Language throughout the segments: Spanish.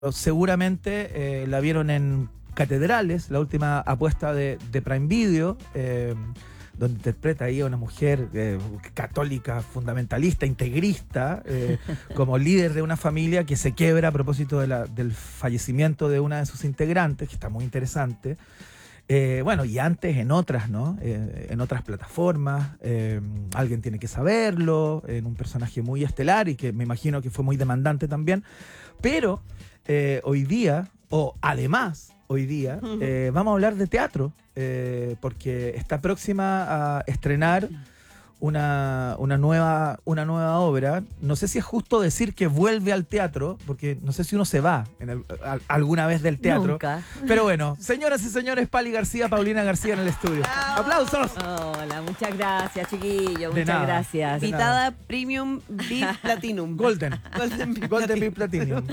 seguramente la vieron en Catedrales, la última apuesta de Prime Video, donde interpreta ahí a una mujer católica, fundamentalista, integrista, como líder de una familia que se quiebra a propósito del fallecimiento de una de sus integrantes, que está muy interesante. Bueno, y antes en otras, ¿no? En otras plataformas, Alguien tiene que saberlo, en un personaje muy estelar y que me imagino que fue muy demandante también. Pero hoy día, hoy día, vamos a hablar de teatro, porque está próxima a estrenar una nueva obra. No sé si es justo decir que vuelve al teatro, porque no sé si uno se va alguna vez del teatro. Nunca. Pero bueno, señoras y señores, Paulina García en el estudio. ¡Aplausos! Hola, muchas gracias, chiquillo. De Muchas nada. gracias. Invitada Premium VIP Platinum. Golden Beat Platinum.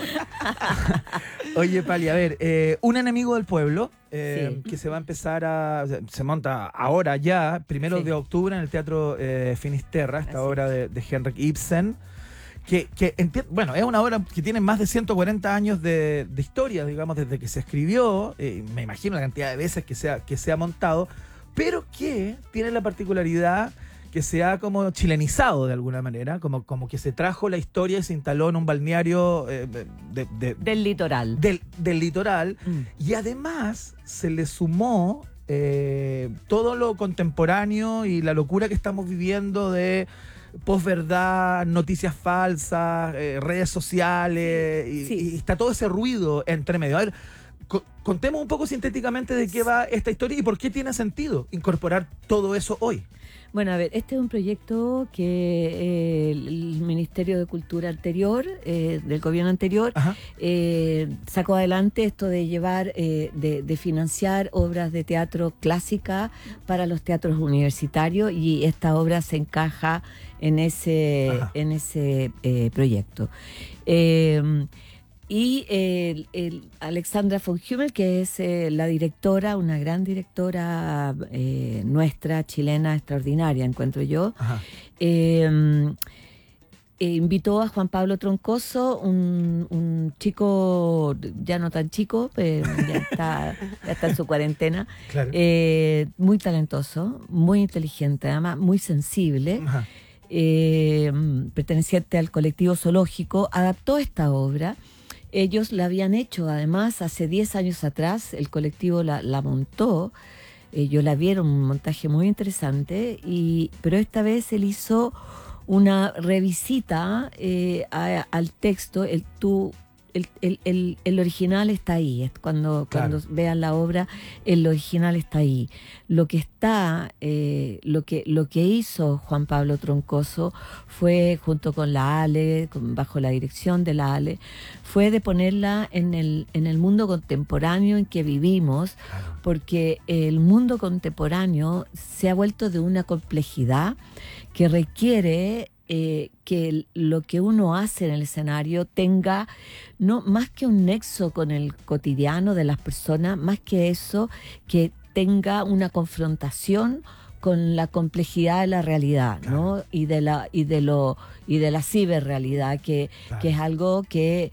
Oye, Pali, a ver, Un enemigo del pueblo, Sí. que se va a empezar se monta ahora ya, 1 Sí. de octubre en el Teatro Finisterra, esta Así obra de Henrik Ibsen, bueno, es una obra que tiene más de 140 años de historia, digamos, desde que se escribió, me imagino la cantidad de veces que se ha montado, pero que tiene la particularidad que se ha como chilenizado de alguna manera, como que se trajo la historia y se instaló en un balneario Del litoral. del litoral, y además se le sumó todo lo contemporáneo y la locura que estamos viviendo de posverdad, noticias falsas, redes sociales, y está todo ese ruido entre medio. A ver, contemos un poco sintéticamente de qué va esta historia y por qué tiene sentido incorporar todo eso hoy. Bueno, a ver, este es un proyecto que el Ministerio de Cultura anterior, del gobierno anterior, sacó adelante esto de llevar, de financiar obras de teatro clásica para los teatros universitarios, y esta obra se encaja en ese proyecto. Y Alexandra von Hummel, que es la directora, una gran directora nuestra, chilena, extraordinaria, encuentro yo, invitó a Juan Pablo Troncoso, un chico, ya no tan chico, ya está en su cuarentena, Claro. muy talentoso, muy inteligente, además muy sensible. Perteneciente al colectivo zoológico, adaptó esta obra. Ellos la habían hecho, además, hace 10 años atrás, el colectivo la montó. Ellos la vieron, un montaje muy interesante, pero esta vez él hizo una revisita al texto. El original está ahí. Cuando vean la obra, el original está ahí. Lo que hizo Juan Pablo Troncoso fue, junto con la ALE, bajo la dirección de la ALE, fue de ponerla en el mundo contemporáneo en que vivimos, porque el mundo contemporáneo se ha vuelto de una complejidad que requiere que lo que uno hace en el escenario tenga, no más que un nexo con el cotidiano de las personas, más que eso, que tenga una confrontación con la complejidad de la realidad, ¿no? Y de la ciberrealidad, que es algo que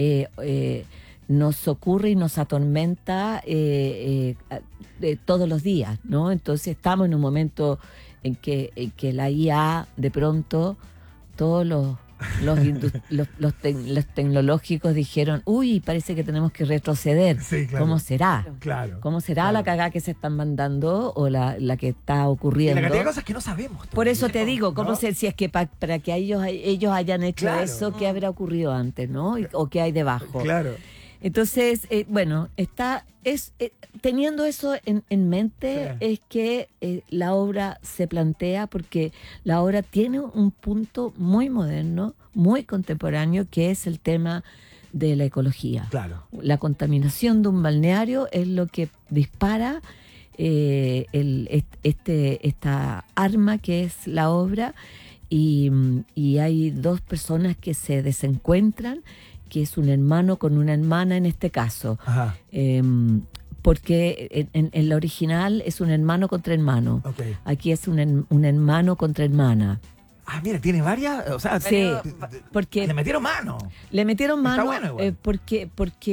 nos ocurre y nos atormenta todos los días, ¿no? Entonces estamos en un momento en que la IA, de pronto, todos los tecnológicos dijeron, uy, parece que tenemos que retroceder. Sí, claro. ¿Cómo será? Claro. ¿Cómo será la cagada que se están mandando o la que está ocurriendo? Y la cantidad de cosas que no sabemos. Por eso te digo, ¿cómo ¿no? si es que para que ellos hayan hecho eso, qué habrá ocurrido antes, ¿no? O qué hay debajo. Claro. Entonces, bueno, teniendo eso en mente, es que la obra se plantea, porque la obra tiene un punto muy moderno, muy contemporáneo, que es el tema de la ecología. Claro. La contaminación de un balneario es lo que dispara esta arma que es la obra, y hay dos personas que se desencuentran, que es un hermano con una hermana en este caso. Porque en la original es un hermano contra hermano. Okay. Aquí es un hermano contra hermana. Ah, mira, tiene varias, o sea, Sí, porque le metieron mano. le metieron Está mano bueno igual. porque